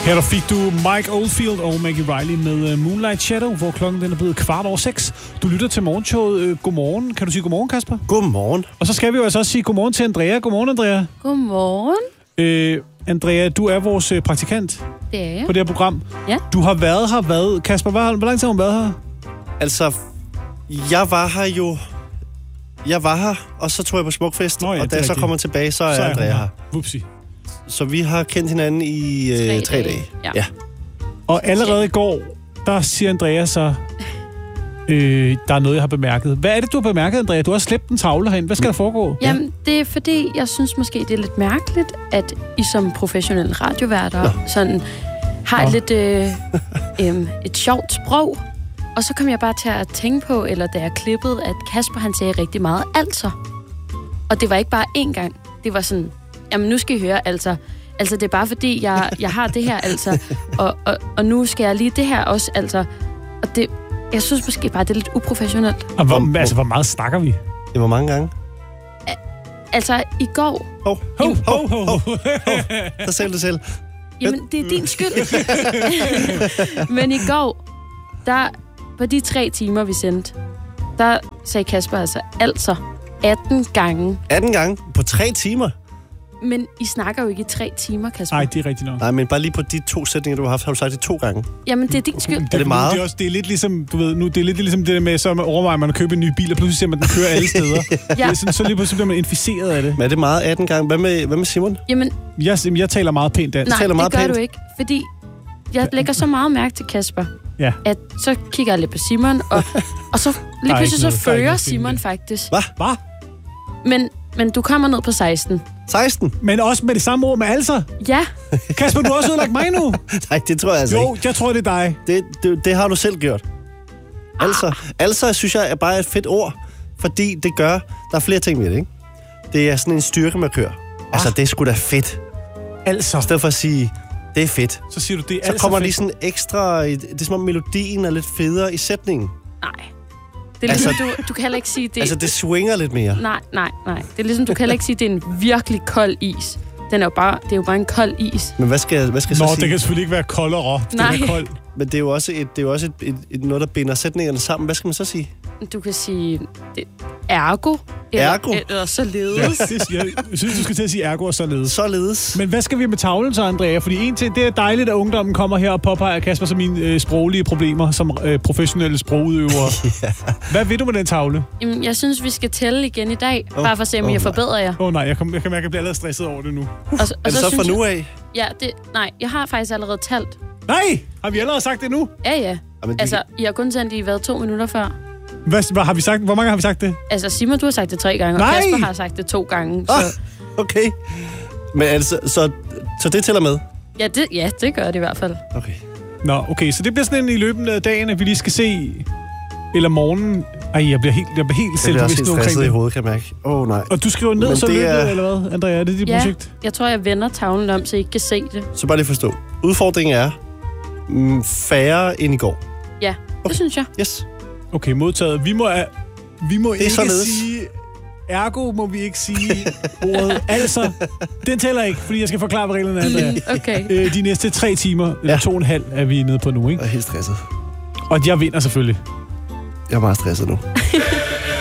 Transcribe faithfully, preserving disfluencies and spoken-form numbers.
Her der fik du Mike Oldfield og Maggie Riley med Moonlight Shadow, hvor klokken den er blevet kvart over seks. Du lytter til morgenshowet. Godmorgen. Kan du sige godmorgen, Kasper? Godmorgen. Og så skal vi jo altså også sige godmorgen til Andrea. Godmorgen, Andrea. Godmorgen. Øh, Andrea, du er vores øh, praktikant det er jeg. på det her program. Ja. Du har været her, hvad? Kasper, hvor, hvor lang tid har du været her? Altså, jeg var her jo... Jeg var her, og så tog jeg på Smukfest, Nå ja, og da jeg så kommer tilbage, så er, så er Andrea her. her. Vupsi. Så vi har kendt hinanden i øh, tre, tre dage. dage. Ja. ja. Og allerede i går, der siger Andrea så, øh, der er noget, jeg har bemærket. Hvad er det, du har bemærket, Andrea? Du har slæbt en tavle herinde. Hvad skal der foregå? Jamen, det er fordi, jeg synes måske, det er lidt mærkeligt, at I som professionelle radioværter sådan har et lidt øh, øh, et sjovt sprog. Og så kom jeg bare til at tænke på, eller da jeg klippede, at Kasper han sagde rigtig meget altså. Og det var ikke bare én gang. Det var sådan, jamen nu skal I høre altså. Altså det er bare fordi, jeg, jeg har det her altså. Og, og, og nu skal jeg lige det her også altså. Og det, jeg synes måske bare, det er lidt uprofessionelt. Og hvor, altså, hvor meget snakker vi? Det var mange gange. Altså i går... Hov, hov, hov, hov, hov. Der sagde du selv. Jamen, det er din skyld. Men i går, der på de tre timer, vi sendte, der sagde Kasper altså altså atten gange. atten gange? På tre timer? Men I snakker jo ikke i tre timer, Kasper. Nej, det er rigtigt nok. Nej, men bare lige på de to sætninger, du har haft, har du sagt det to gange. Jamen, det er din skyld. Er det meget? Det er, også, det er lidt ligesom, du ved, nu, det er lidt ligesom det der med, så overvejer man at købe en ny bil, og pludselig ser man, den kører alle steder. Ja. Det er sådan, så lige pludselig bliver man inficeret af det. Men er det meget atten gange? Hvad med, hvad med Simon? Jamen, Jeg, jeg taler meget pænt dansk. nej, taler meget det gør pænt. du ikke. Fordi jeg lægger så meget mærke til Kasper, Ja. at så kigger jeg lidt på Simon, og, og så lige er pludselig så ikke noget- der er ikke fører noget at finde Simon det. faktisk. Hvad? Hvad? Men, men du kommer ned på seksten. seksten? Men også med det samme ord med altså. Ja, Kasper, du har også ødelagt mig nu. Nej, det tror jeg altså Jo, ikke. jeg tror, det er dig. Det, det, det har du selv gjort. Altså, altså synes jeg er bare et fedt ord, fordi det gør... Der er flere ting ved det, ikke? Det er sådan en styrkemarkør. Altså, det er sgu da fedt. Altså. I stedet for at sige, det er fedt. Så siger du, det er Så altså kommer fedt. lige sådan ekstra... Det er som om melodien er lidt federe i sætningen. nej. Det er ligesom, Altså- du, du kan heller ikke sige det. Altså, det swinger lidt mere. Nej, nej, nej. Det er ligesom, du kan heller ikke sige, det er en virkelig kold is. Den er jo bare, det er jo bare en kold is. Men hvad skal, hvad skal jeg Nå, så det sige? kan selvfølgelig ikke være koldere. Det Nej. er koldt. Men det er jo også, et, det er jo også et, et, et, noget, der binder sætningerne sammen. Hvad skal man så sige? Du kan sige det, ergo. Eller, Ergo? Eller således. Ja, det, jeg synes, du skal til at sige ergo og således. Således. Men hvad skal vi med tavlen så, Andrea? Fordi en ting, det er dejligt, at ungdommen kommer her og påpeger Kasper som mine øh, sproglige problemer som øh, professionelle sprogudøvere. Ja. Hvad vil du med den tavle? Jamen, jeg synes, vi skal tælle igen i dag. Åh, Bare for at se, om åh, jeg nej. forbedrer jer. Åh oh, nej, jeg, kom, jeg kan mærke, at jeg bliver allerede stresset over det nu. Og, og Er det så fra synes nu jeg, af? Ja, det, nej, jeg har faktisk allerede talt. Nej! Har vi allerede sagt det nu? Ja, ja. Jamen, Altså, I har kun sendt i, hvad, to minutter før? Hvad, hvad har vi sagt? Hvor mange har vi sagt det? Altså, Simon, du har sagt det tre gange, Nej! og Kasper har sagt det to gange. Så, Ah, okay. Men altså, så, så det tæller med? ja, det, ja, det gør det i hvert fald. Okay. Nå, okay, så det bliver sådan en i løbet af dagen, at vi lige skal se... Eller morgenen... Ej, jeg bliver helt, jeg bliver helt Jeg bliver også selvbevidst helt omkring stresset i det. hovedet, kan jeg mærke. Åh, oh, nej. Og du skriver ned Men så det løbet, er- eller hvad, Andrea? Er det dit Ja, projekt? jeg tror, jeg vender tavlen om, så I ikke kan se det. Så bare lige forstå. Udfordringen er mm, færre end i går. Ja, det Okay. synes jeg. Yes. Okay, modtaget. Vi må, vi må ikke således. sige... Ergo må vi ikke sige ordet. Altså, den tæller ikke, fordi jeg skal forklare, hvad reglerne er. Andrea. Okay. Øh, de næste tre timer, eller Ja. to og en halv, er vi nede på nu, ikke? Jeg er helt stresset. Og jeg vinder selvfølgelig. Jeg er meget stresset nu.